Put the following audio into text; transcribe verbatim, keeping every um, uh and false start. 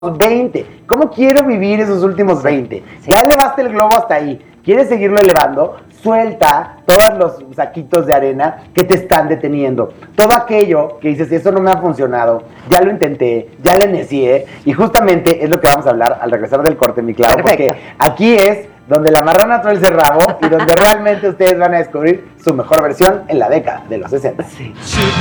veinte. ¿Cómo quiero vivir esos últimos veinte? Sí. Ya elevaste el globo hasta ahí. ¿Quieres seguirlo elevando? Suelta todos los saquitos de arena que te están deteniendo. Todo aquello que dices, eso no me ha funcionado, ya lo intenté, ya le necié. Y justamente es lo que vamos a hablar al regresar del corte, mi Clau. Perfecto. Porque aquí es donde la marrana trae el rabo y donde realmente ustedes van a descubrir su mejor versión en la década de los sesenta. Sí.